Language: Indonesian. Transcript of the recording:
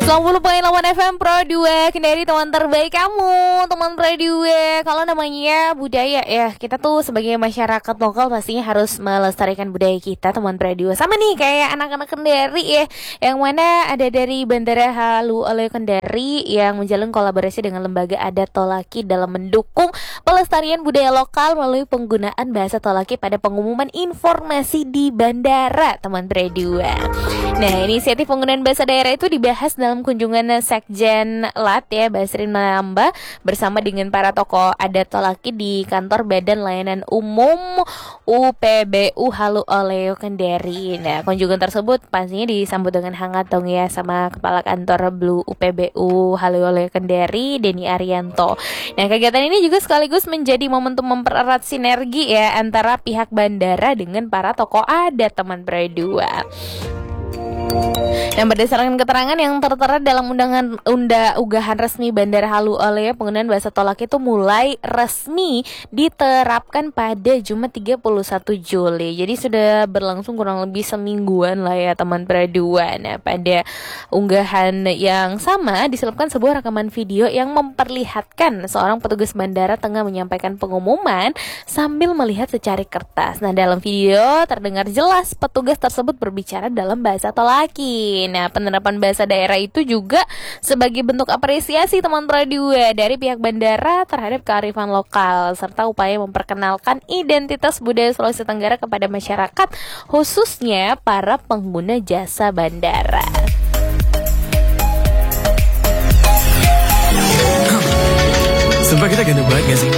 90.8 FM Pro 2 Kendari, teman terbaik kamu, teman Pro 2. Kalau namanya budaya ya, kita tuh sebagai masyarakat lokal pastinya harus melestarikan budaya kita, teman Pro 2. Sama nih kayak anak-anak Kendari ya, yang mana ada dari Bandara Halu Oleo Kendari yang menjalin kolaborasi dengan lembaga adat Tolaki dalam mendukung pelestarian budaya lokal melalui penggunaan bahasa Tolaki pada pengumuman informasi di bandara, teman Pro 2. Nah, inisiatif penggunaan bahasa daerah itu dibahas dalam kunjungan Sekjen Lat ya, Basrin Manamba bersama dengan para tokoh adat Tolaki di kantor Badan Layanan Umum UPBU Halu Oleo Kendari. Nah, kunjungan tersebut pastinya disambut dengan hangat dong ya sama Kepala Kantor Blue UPBU Halu Oleo Kendari, Denny Arianto. Nah, kegiatan ini juga sekaligus menjadi momentum mempererat sinergi ya antara pihak bandara dengan para tokoh adat, teman Pro 2. Dan berdasarkan keterangan yang tertera dalam unggahan resmi Bandara Halu Oleo, penggunaan bahasa Tolaki itu mulai resmi diterapkan pada Jumat 31 Juli. Jadi sudah berlangsung kurang lebih semingguan lah ya, teman Pro 2. Nah, pada unggahan yang sama diselipkan sebuah rekaman video yang memperlihatkan seorang petugas bandara tengah menyampaikan pengumuman sambil melihat secari kertas. Nah, dalam video terdengar jelas petugas tersebut berbicara dalam bahasa Tolaki. Nah, penerapan bahasa daerah itu juga sebagai bentuk apresiasi, teman Pro 2, dari pihak bandara terhadap kearifan lokal serta upaya memperkenalkan identitas budaya Sulawesi Tenggara kepada masyarakat, khususnya para pengguna jasa bandara. Sumpah kita ganteng banget gak sih?